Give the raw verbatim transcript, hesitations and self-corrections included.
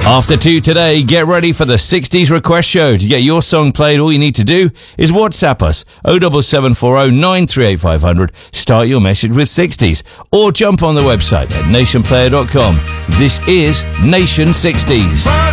After two today, get ready for the sixties Request Show. To get your song played, all you need to do is WhatsApp us oh seven seven four oh nine three eight five hundred. Start your message with sixties or jump on the website at nation player dot com. This is Nation sixties.